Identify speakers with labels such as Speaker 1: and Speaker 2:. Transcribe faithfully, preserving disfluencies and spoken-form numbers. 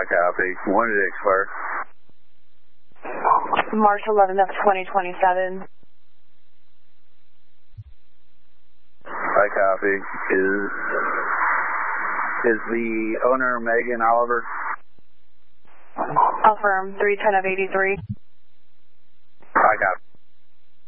Speaker 1: copy. When did it expire?
Speaker 2: March eleventh of twenty twenty-seven.
Speaker 1: I copy. Is is the owner Megan Oliver?
Speaker 2: Affirm, three ten of eighty-three.